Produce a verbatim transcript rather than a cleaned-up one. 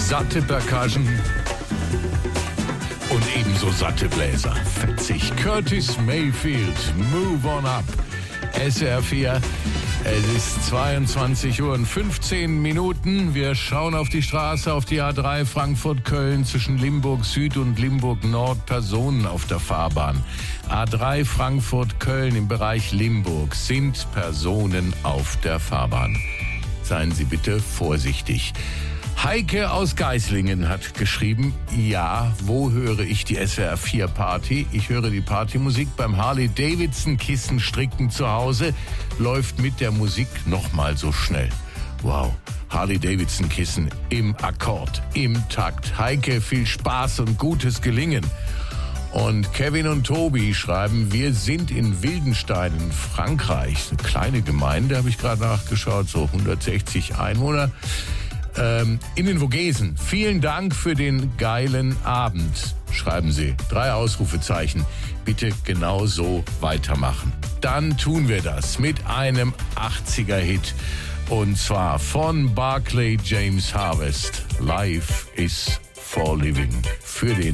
satte Percussion und ebenso satte Bläser. Fetzig. Curtis Mayfield, Move on Up. S R vier. Es ist zweiundzwanzig Uhr und fünfzehn Minuten. Wir schauen auf die Straße, auf die A drei Frankfurt-Köln zwischen Limburg Süd und Limburg Nord. Personen auf der Fahrbahn. A drei Frankfurt-Köln im Bereich Limburg sind Personen auf der Fahrbahn. Seien Sie bitte vorsichtig. Heike aus Geislingen hat geschrieben, ja, wo höre ich die S W R vier Party? Ich höre die Partymusik beim Harley-Davidson-Kissenstricken zu Hause. Läuft mit der Musik nochmal so schnell. Wow, Harley-Davidson-Kissen im Akkord, im Takt. Heike, viel Spaß und gutes Gelingen. Und Kevin und Tobi schreiben, wir sind in Wildenstein in Frankreich. Eine kleine Gemeinde, habe ich gerade nachgeschaut, so hundertsechzig Einwohner. In den Vogesen. Vielen Dank für den geilen Abend, schreiben Sie. Drei Ausrufezeichen. Bitte genau so weitermachen. Dann tun wir das mit einem achtziger-Hit. Und zwar von Barclay James Harvest. Life is for living. Für den